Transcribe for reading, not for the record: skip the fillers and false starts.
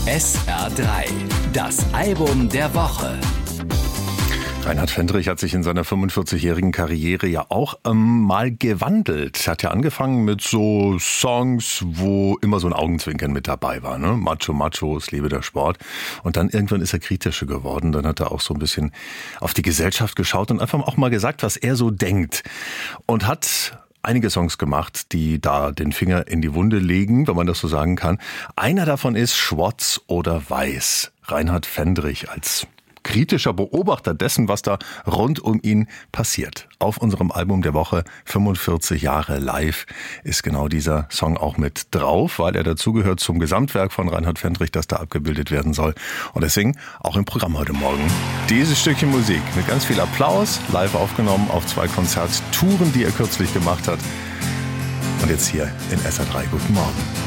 SR3, das Album der Woche. Reinhard Fendrich hat sich in seiner 45-jährigen Karriere ja auch mal gewandelt. Hat ja angefangen mit so Songs, wo immer so ein Augenzwinkern mit dabei war, ne? Macho, Macho, es lebe der Sport. Und dann irgendwann ist er kritischer geworden. Dann hat er auch so ein bisschen auf die Gesellschaft geschaut und einfach auch mal gesagt, was er so denkt. Und hat einige Songs gemacht, die da den Finger in die Wunde legen, wenn man das so sagen kann. Einer davon ist Schwarz oder Weiß. Reinhard Fendrich als kritischer Beobachter dessen, was da rund um ihn passiert. Auf unserem Album der Woche 45 Jahre live ist genau dieser Song auch mit drauf, weil er dazugehört zum Gesamtwerk von Reinhard Fendrich, das da abgebildet werden soll. Und deswegen auch im Programm heute Morgen dieses Stückchen Musik mit ganz viel Applaus, live aufgenommen auf 2 Konzerttouren, die er kürzlich gemacht hat. Und jetzt hier in SR3. Guten Morgen.